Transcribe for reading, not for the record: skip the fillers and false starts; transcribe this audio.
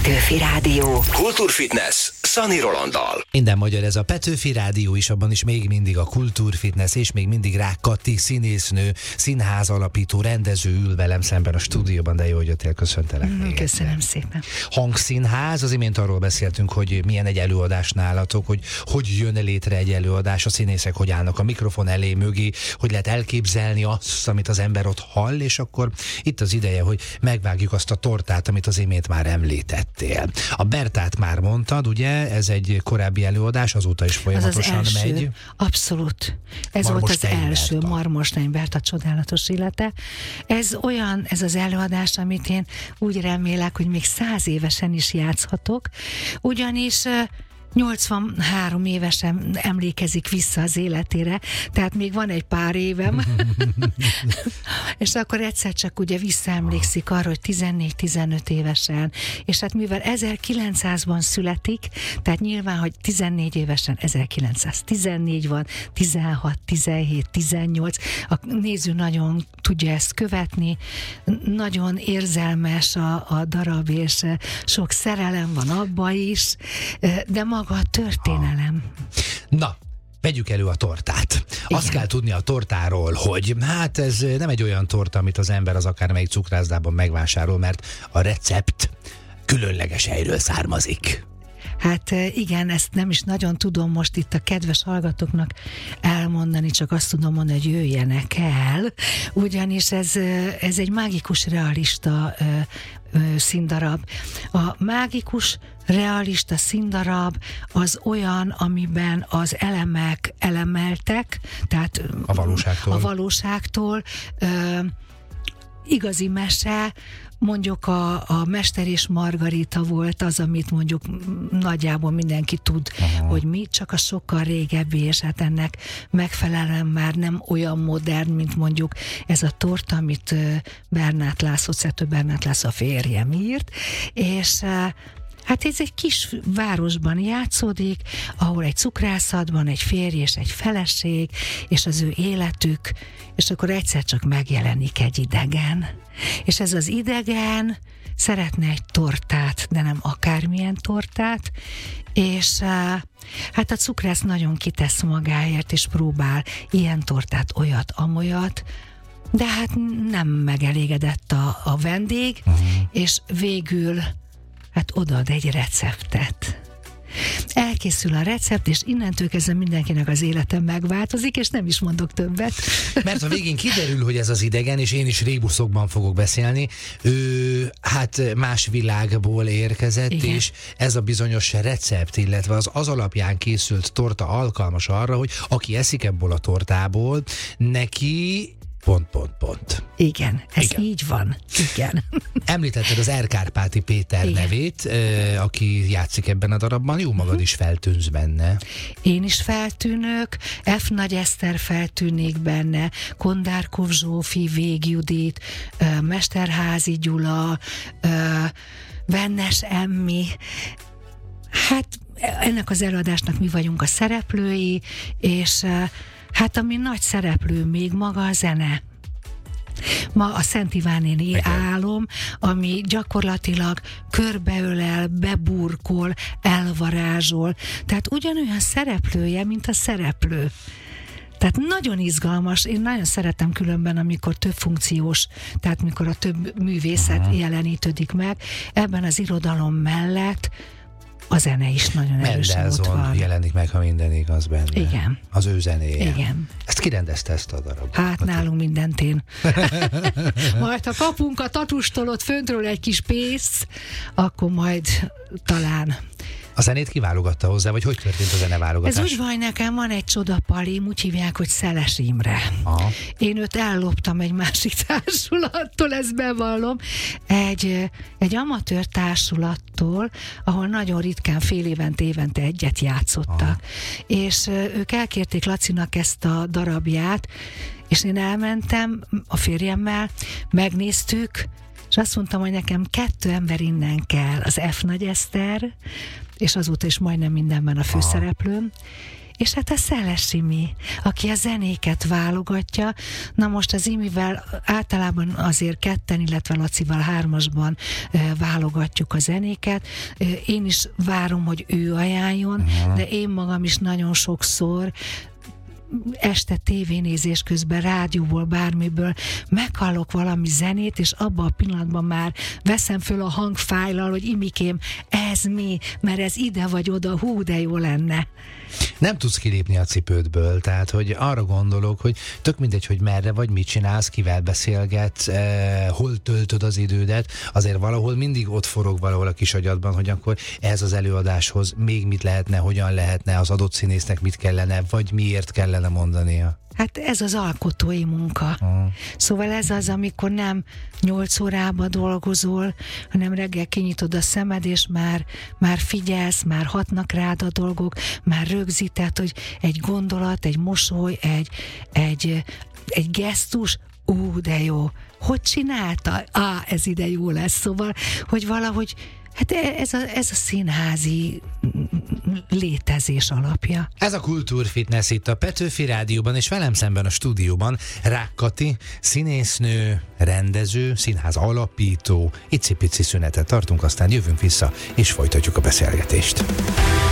Petőfi Rádió. Kultúrfitness Szani Rolanddal. Minden magyar, ez a Petőfi Rádió is, abban is még mindig a Kultúrfitness, és még mindig Rák Kati, színésznő, színház alapító, rendező ül velem szemben a stúdióban, de jó, hogy jöttél, köszöntelek. Köszönöm szépen. Hangszínház, az imént arról beszéltünk, hogy milyen egy előadás nálatok, hogy jön létre egy előadás, a színészek hogy állnak a mikrofon elé, mögé, hogy lehet elképzelni azt, amit az ember ott hall, és akkor itt az ideje, hogy megvágjuk azt a tortát, amit az imént már említettél. A Bertát már mondtad, ugye? Ez egy korábbi előadás, azóta is folyamatosan az első, megy. Abszolút. Ez volt az első, Marmostény Berta csodálatos élete. Ez az előadás, amit én úgy remélek, hogy még 100 évesen is játszhatok, ugyanis 83 évesen emlékezik vissza az életére, tehát még van egy pár évem, és akkor egyszer csak ugye visszaemlékszik arra, hogy 14-15 évesen, és hát mivel 1900-ban születik, tehát nyilván, hogy 14 évesen 1914 van, 16, 17, 18, a néző nagyon tudja ezt követni, nagyon érzelmes a darab, és sok szerelem van abba is, de maga a történelem. Na, vegyük elő a tortát. Igen. Azt kell tudni a tortáról, hogy hát ez nem egy olyan torta, amit az ember az akármelyik cukrászdában megvásárol, mert a recept különleges helyről származik. Hát igen, ezt nem is nagyon tudom most itt a kedves hallgatóknak elmondani, csak azt tudom mondani, hogy jöjjenek el, ugyanis ez egy mágikus realista színdarab. A mágikus realista színdarab az olyan, amiben az elemek elemeltek, tehát a valóságtól igazi mese, mondjuk a Mester és Margarita volt az, amit mondjuk nagyjából mindenki tud, hogy mi, csak a sokkal régebbi, és hát ennek megfelelően már nem olyan modern, mint mondjuk ez a torta, amit Bernát László, Czető Bernát László a férjem írt, és hát ez egy kis városban játszódik, ahol egy cukrászat van, egy férj és egy feleség, és az ő életük, és akkor egyszer csak megjelenik egy idegen. És ez az idegen szeretne egy tortát, de nem akármilyen tortát, és hát a cukrász nagyon kitesz magáért, és próbál ilyen tortát, olyat, amolyat, de hát nem megelégedett a vendég, és végül hát odaad egy receptet. Elkészül a recept, és innentől kezdve mindenkinek az élete megváltozik, és nem is mondok többet. Mert a végén kiderül, hogy ez az idegen, és én is rébuszokban fogok beszélni, ő hát más világból érkezett, igen. És ez a bizonyos recept, illetve az alapján készült torta alkalmas arra, hogy aki eszik ebből a tortából, neki... ... Igen, ez igen. Így van. Igen. Említetted az Erkárpáti Péter igen. nevét, aki játszik ebben a darabban, jó magad is feltűnsz benne. Én is feltűnök, F. Nagy Eszter feltűnik benne, Kondárkov Zsófi, Vég Judit, Mesterházy Gyula, Vennes Emmi. Hát ennek az előadásnak mi vagyunk a szereplői, és hát ami nagy szereplő még maga a zene. Ma a Szent Iván-néni álom, ami gyakorlatilag körbeölel, beburkol, elvarázsol. Tehát ugyanolyan szereplője, mint a szereplő. Tehát nagyon izgalmas, én nagyon szeretem különben, amikor több funkciós, tehát mikor a több művészet jelenítődik meg. Ebben az irodalom mellett a zene is nagyon erősen ott van. Jelenik meg, ha minden igaz benne. Igen. Az ő zenéje. Igen. Ezt kirendezte ezt a darabot? Hát nálunk mindent én. Majd ha kapunk a tatustól ott föntről egy kis pénzt, akkor majd talán... A zenét kiválogatta hozzá, vagy hogy történt a zeneválogatás? Ez úgy van, nekem van egy csodapalim, úgy hívják, hogy Szeles Imre. Aha. Én őt elloptam egy másik társulattól, ezt bevallom, egy amatőr társulattól, ahol nagyon ritkán fél évente egyet játszottak. Aha. És ők elkérték Lacinak ezt a darabját, és én elmentem a férjemmel, megnéztük, és azt mondtam, hogy nekem 2 ember innen kell, az F. Nagy Eszter, és azóta is majdnem mindenben a főszereplőm, és hát a Szeles Imi, aki a zenéket válogatja. Na most az Imivel általában azért ketten, illetve Lacival hármasban válogatjuk a zenéket. Én is várom, hogy ő ajánljon, de én magam is nagyon sokszor este tévénézés közben, rádióból, bármiből meghallok valami zenét, és abban a pillanatban már veszem föl a hangfájlal, hogy Imikém, ez mi? Mert ez ide vagy oda, hú, de jó lenne. Nem tudsz kilépni a cipődből, tehát hogy arra gondolok, hogy tök mindegy, hogy merre vagy, mit csinálsz, kivel beszélgetsz, hol töltöd az idődet, azért valahol mindig ott forog valahol a kis agyadban, hogy akkor ez az előadáshoz még mit lehetne, hogyan lehetne, az adott színésznek mit kellene, vagy miért kellene mondania. Hát ez az alkotói munka. Szóval ez az, amikor nem 8 órába dolgozol, hanem reggel kinyitod a szemed, és már figyelsz, már hatnak rád a dolgok, már rögzített, hogy egy gondolat, egy mosoly, egy gesztus, de jó. Hogy csinálta? Ez ide jó lesz. Szóval, hogy valahogy hát ez a színházi létezés alapja. Ez a Kultúrfitness itt a Petőfi Rádióban, és velem szemben a stúdióban Rák Kati, színésznő, rendező, színház alapító. Icipici szünetet tartunk, aztán jövünk vissza, és folytatjuk a beszélgetést.